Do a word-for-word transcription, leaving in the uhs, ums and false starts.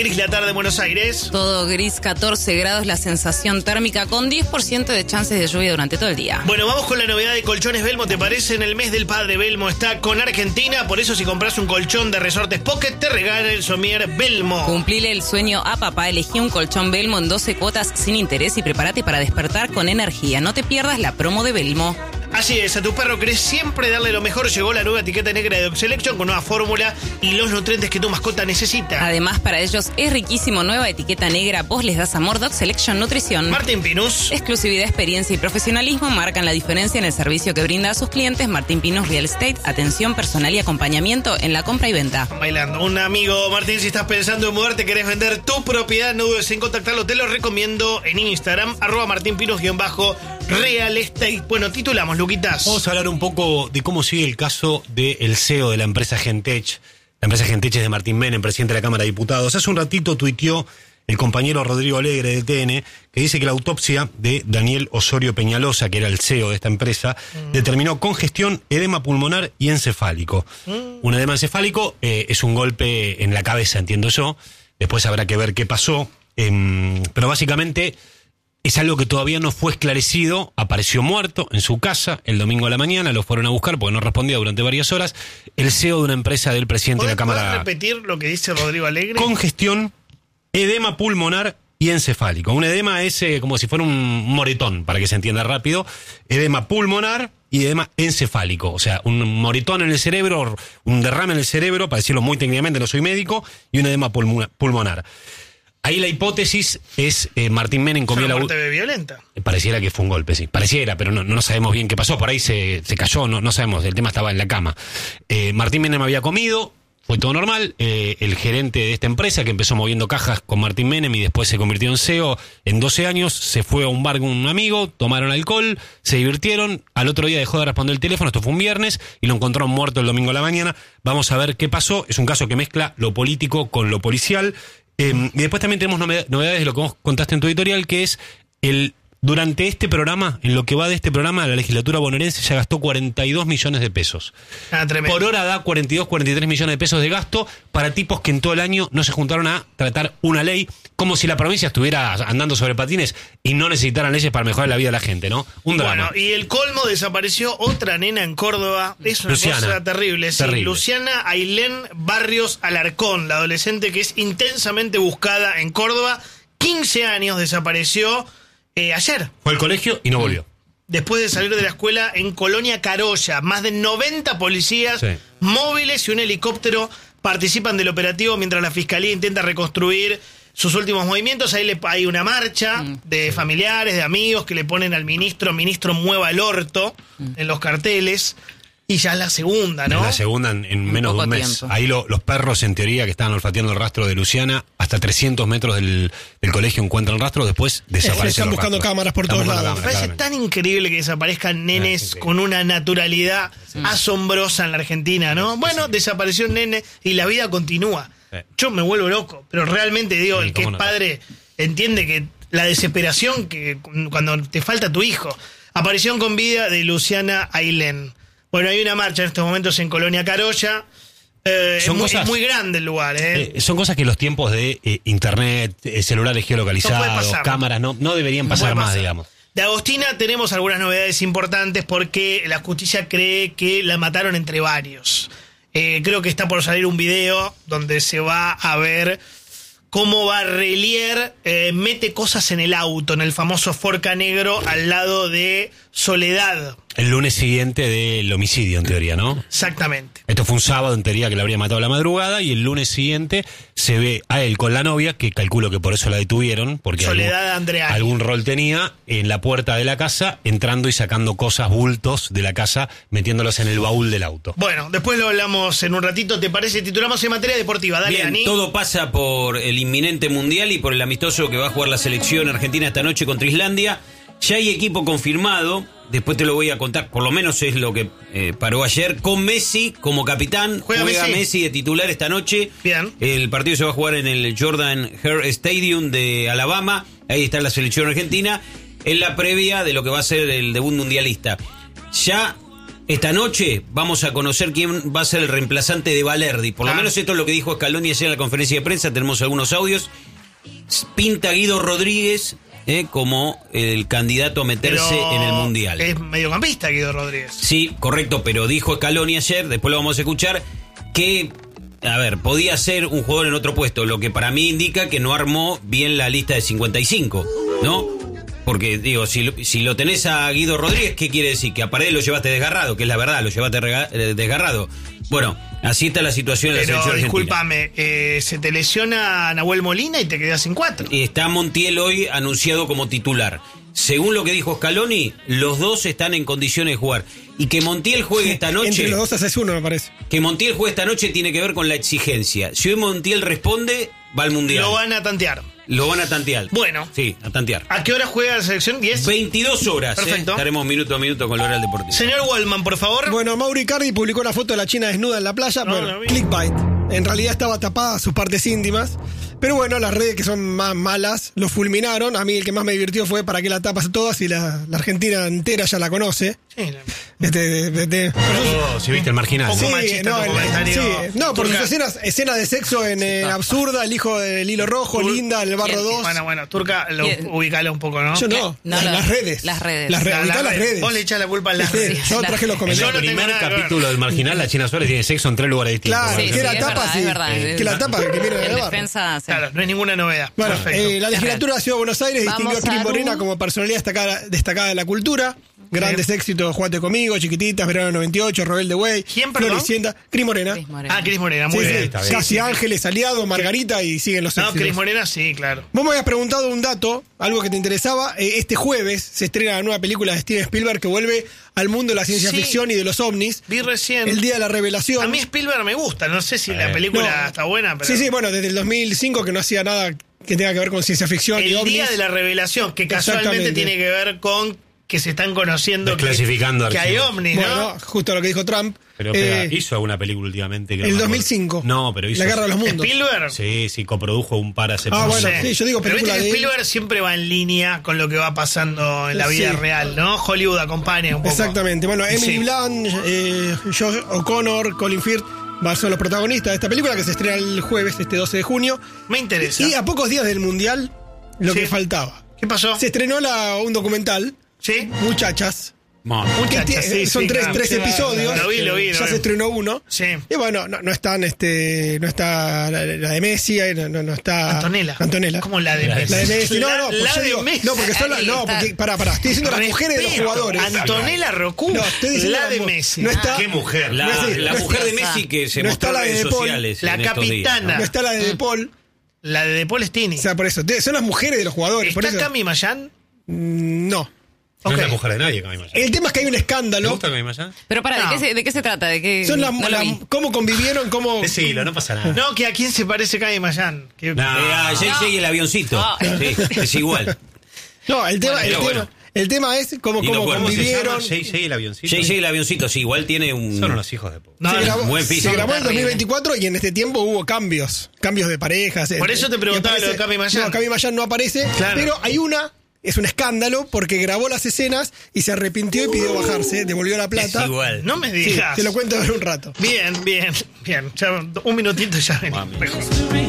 Gris la tarde en Buenos Aires. Todo gris, catorce grados la sensación térmica con diez por ciento de chances de lluvia durante todo el día. Bueno, vamos con la novedad de Colchones Belmo, ¿te parece? En el mes del padre, Belmo está con Argentina, por eso si compras un colchón de Resortes Pocket te regala el somier Belmo. Cumplile el sueño a papá, elegí un colchón Belmo en doce cuotas sin interés y prepárate para despertar con energía. No te pierdas la promo de Belmo. Así es, a tu perro querés siempre darle lo mejor. Llegó la nueva etiqueta negra de Dog Selection con nueva fórmula y los nutrientes que tu mascota necesita. Además, para ellos es riquísimo. Nueva etiqueta negra, vos les das amor. Dog Selection Nutrición. Martín Pinus. Exclusividad, experiencia y profesionalismo marcan la diferencia en el servicio que brinda a sus clientes. Martín Pinus Real Estate, atención personal y acompañamiento en la compra y venta. Bailando. Un amigo, Martín, si estás pensando en mudarte, querés vender tu propiedad, no dudes en contactarlo. Te lo recomiendo en Instagram, arroba Martín Pinus guión bajo Real Estate. Bueno, titulamos, Luquitas. Vamos a hablar un poco de cómo sigue el caso del C E O de la empresa Gentech. La empresa Gentech es de Martín Menem, presidente de la Cámara de Diputados. Hace un ratito tuiteó el compañero Rodrigo Alegre de T N, que dice que la autopsia de Daniel Osorio Peñalosa, que era el C E O de esta empresa, mm. determinó congestión, edema pulmonar y encefálico. Mm. Un edema encefálico eh, es un golpe en la cabeza, entiendo yo. Después habrá que ver qué pasó. Eh, pero básicamente es algo que todavía no fue esclarecido. Apareció muerto en su casa el domingo a la mañana, lo fueron a buscar porque no respondía durante varias horas. El C E O de una empresa del presidente de la Cámara. ¿Puedes repetir lo que dice Rodrigo Alegre? Congestión, edema pulmonar y encefálico. Un edema es eh, como si fuera un moretón, para que se entienda rápido. Edema pulmonar y edema encefálico. O sea, un moretón en el cerebro, un derrame en el cerebro, para decirlo muy técnicamente, no soy médico, y un edema pulmonar. Ahí la hipótesis es eh, Martín Menem comió la... muerte violenta. Pareciera que fue un golpe, sí. Pareciera, pero no, no sabemos bien qué pasó. Por ahí se, se cayó, no, no sabemos. El tema estaba en la cama. Eh, Martín Menem había comido, fue todo normal. Eh, el gerente de esta empresa, que empezó moviendo cajas con Martín Menem y después se convirtió en C E O en doce años, se fue a un bar con un amigo, tomaron alcohol, se divirtieron. Al otro día dejó de responder el teléfono, esto fue un viernes, y lo encontraron muerto el domingo a la mañana. Vamos a ver qué pasó. Es un caso que mezcla lo político con lo policial. Eh, y después también tenemos novedades de lo que vos contaste en tu editorial, que es el durante este programa, en lo que va de este programa, la legislatura bonaerense ya gastó cuarenta y dos millones de pesos. Ah, tremendo. Por hora da cuarenta y dos, cuarenta y tres millones de pesos de gasto para tipos que en todo el año no se juntaron a tratar una ley, como si la provincia estuviera andando sobre patines y no necesitaran leyes para mejorar la vida de la gente, ¿no? Un drama. Bueno, y el colmo, desapareció otra nena en Córdoba. Es una Luciana. cosa terrible, sí. Terrible. Luciana Ailén Barrios Alarcón, la adolescente que es intensamente buscada en Córdoba. quince años, desapareció eh, ayer. Fue al colegio y no volvió. Después de salir de la escuela en Colonia Carolla. Más de noventa policías, sí, móviles y un helicóptero participan del operativo mientras la Fiscalía intenta reconstruir sus últimos movimientos. Ahí le, hay una marcha de familiares, de amigos que le ponen al ministro, ministro mueva el orto, en los carteles. Y ya es la segunda, ¿no? Es la segunda en, en menos de un mes. Tiempo. Ahí lo, los perros, en teoría, que estaban olfateando el rastro de Luciana, hasta trescientos metros del, del colegio encuentran el rastro, después desaparecen. Están buscando rastros. cámaras por todos lados. Me parece tan increíble que desaparezcan nenes con una naturalidad sí. asombrosa en la Argentina, ¿no? Bueno, sí. desapareció un nene y la vida continúa. Sí. Yo me vuelvo loco, pero realmente digo, sí, el que es no? padre entiende que la desesperación que cuando te falta tu hijo. Aparición con vida de Luciana Ailén. Bueno, hay una marcha en estos momentos en Colonia Carolla. Eh, es, muy, cosas, es muy grande el lugar. ¿eh? Eh, son cosas que los tiempos de eh, internet, eh, celulares geolocalizados, no cámaras, no, no deberían pasar no más, pasar. digamos. De Agostina tenemos algunas novedades importantes porque la justicia cree que la mataron entre varios. Eh, creo que está por salir un video donde se va a ver cómo Barrelier eh, mete cosas en el auto, en el famoso Forca Negro, al lado de Soledad. El lunes siguiente del homicidio, en teoría, ¿no? Exactamente. Esto fue un sábado, en teoría, que la habría matado a la madrugada, y el lunes siguiente se ve a él con la novia, que calculo que por eso la detuvieron, porque Soledad algún, Andreani. algún rol tenía, en la puerta de la casa, entrando y sacando cosas, bultos de la casa, metiéndolos en el baúl del auto. Bueno, después lo hablamos en un ratito, ¿te parece? Titulamos en materia deportiva. Dale, Bien, Ani. Todo pasa por el inminente mundial y por el amistoso que va a jugar la selección argentina esta noche contra Islandia. Ya hay equipo confirmado, después te lo voy a contar, por lo menos es lo que eh, paró ayer, con Messi como capitán. Juega, juega Messi? Messi de titular esta noche. Bien. El partido se va a jugar en el Jordan Hare Stadium de Alabama. Ahí está la selección argentina, en la previa de lo que va a ser el debut mundialista. Ya esta noche vamos a conocer quién va a ser el reemplazante de Valerdi. Por lo ah. menos esto es lo que dijo Scaloni ayer en la conferencia de prensa. Tenemos algunos audios. Pinta Guido Rodríguez eh, como el candidato a meterse Pero en el Mundial. Es mediocampista Guido Rodríguez. Sí, correcto, pero dijo Scaloni ayer, después lo vamos a escuchar, que, a ver, podía ser un jugador en otro puesto, lo que para mí indica que no armó bien la lista de cincuenta y cinco, ¿no? Porque, digo, si lo, si lo tenés a Guido Rodríguez, ¿qué quiere decir? Que a Paredes lo llevaste desgarrado, que es la verdad, lo llevaste rega, eh, desgarrado. Bueno, así está la situación en la Pero selección discúlpame, eh, se te lesiona Nahuel Molina y te quedas sin cuatro. argentina. Está Montiel hoy anunciado como titular. Según lo que dijo Scaloni, los dos están en condiciones de jugar. Y que Montiel juegue esta noche... Entre los dos haces uno, me parece. Que Montiel juegue esta noche tiene que ver con la exigencia. Si hoy Montiel responde, va al Mundial. Lo van a tantear. Lo van a tantear. Bueno. Sí, a tantear. ¿A qué hora juega la selección? ¿diez? veintidós horas. Perfecto. ¿eh? Estaremos minuto a minuto con lo oral deportivo. Señor Wallman, por favor. Bueno, Mauro Icardi publicó una foto de la China desnuda en la playa. No, bueno, no vi. clickbait. En realidad estaba tapada sus partes íntimas. Pero bueno, las redes que son más malas lo fulminaron. A mí el que más me divirtió fue para qué la tapas a todas y la, la Argentina entera ya la conoce. Sí, la- Este, este, este- Oh, si viste el marginal. Poco Sí, machista no, tu el- comentario. sí, no, por sus Turca. escenas, escenas de sexo en eh, Absurda, El hijo del hilo rojo, Tur- Linda, El barro Bien. dos. Bueno, bueno, Turca, lo Bien. ubicalo un poco, ¿no? Yo no, No, las, no, las redes. las redes. Las, re- La- ubicá la las red. redes. Vos le echás la culpa a las Sí, redes. yo la- traje los En Yo el no comentarios. tengo primer nada que ver. capítulo del marginal, la China Suárez tiene sexo en tres lugares distintos. Claro, Sí, que sí, la es tapa, verdad, sí. es verdad. Que la tapa, que viene de En la barra. defensa, sí. Claro, no es ninguna novedad. Bueno, Perfecto. eh, la legislatura de la Ciudad de Buenos Aires Vamos distinguió a Cris a Morena Ru- como personalidad destacada, destacada de la cultura. Grandes éxitos, Jugate conmigo, Chiquititas, Verano noventa y ocho, Rebelde Way. ¿Quién, perdón? Floricienta, Cris Morena. Cris Morena. Ah, Cris Morena, Sí, muy sí, bien. está bien. Casi Ángeles, Aliado, Margarita y siguen los No, éxitos. Cris Morena sí, claro. Vos me habías preguntado un dato, algo que te interesaba. Eh, este jueves se estrena la nueva película de Steven Spielberg que vuelve al mundo de la ciencia Sí. ficción y de los ovnis. Vi recién. El día de la revelación. A mí Spielberg me gusta, no sé si la Eh. película No. está buena, pero... Sí, sí, bueno, desde el dos mil cinco que no hacía nada que tenga que ver con ciencia ficción y El ovnis. día de la revelación, que casualmente Exactamente. tiene que ver con que se están conociendo que, Desclasificando que hay archivos. ovnis, Bueno, ¿no? no, justo lo que dijo Trump. Pero espera, Eh, hizo alguna película últimamente. Que no el me dos acuerdo. mil cinco. No, pero hizo. La Guerra de los Mundos. Spielberg. Sí, sí, coprodujo un par hace Ah, poco. bueno, sí, yo digo Pero viste película que de él. Spielberg siempre va en línea con lo que va pasando en la vida Sí. real, ¿no? Hollywood acompaña un poco. Exactamente. Bueno, Emily Sí. Blunt, eh, Josh O'Connor, Colin Firth va- son los protagonistas de esta película que se estrena el jueves, este doce de junio. Me interesa. Y a pocos días del Mundial, lo Sí. que faltaba. ¿Qué pasó? Se estrenó la, un documental, ¿Sí? Muchachas. Mon. que Muchachas, tie- sí, son sí, tres, claro. tres Sí, episodios. Lo vi, lo vi, lo Ya vi. se estrenó uno. Sí. Y bueno, no, no están, este, no está la, la de Messi, eh, no, no, no está. Antonella. Antonella. ¿Cómo la de Messi? La de Messi. No, La- no, pues la yo de digo- Messi. no, porque son las. Ahí No, está. porque, pará, pará. Estoy diciendo las mujeres de los Respeto. jugadores. Antonella Rocú. No, estoy diciendo la la de mu- Messi. no está- Qué mujer. La, No es- la no es- mujer de Messi que se no mostró está en la de redes De Paul, sociales. la en estos días, capitana. No está la de De Paul. La de De Paul Stini. O sea, por eso. te- Son las mujeres de los jugadores. Por ¿Está eso. Cami Mayan? Mm, No. No Ok. es la mujer de nadie, Cami Mayán. El tema es que hay un ¿Te escándalo. gusta Cami Mayán? Pero para, No. ¿de, qué se, ¿de qué se trata? ¿De qué? Son las, no lo la- vi. cómo convivieron, cómo. Decilo, no pasa nada. No, que a quién se parece Cami Mayan. Que- No. Eh, a J J y el avioncito. No. Sí, es igual. No, el tema, Bueno, el, pero tema bueno. el tema es cómo, Y cómo lo podemos ¿Cómo se llama? convivieron. J J y el avioncito. J J y el avioncito, sí, igual tiene un. Son unos hijos de puta. No, se no. grabó, buen se físico. grabó en el dos mil Terrible. veinticuatro y en este tiempo hubo cambios. Cambios de parejas. Por eh, eso te preguntaba y lo de Cami Mayan. No, Cami Mayan no aparece. Claro. Pero hay una. Es un escándalo porque grabó las escenas y se arrepintió y pidió bajarse, devolvió la Es plata. igual. No me Sí, digas. te lo cuento en un rato. Bien, bien, bien. Ya, un minutito ya venimos. Mami. Mejor.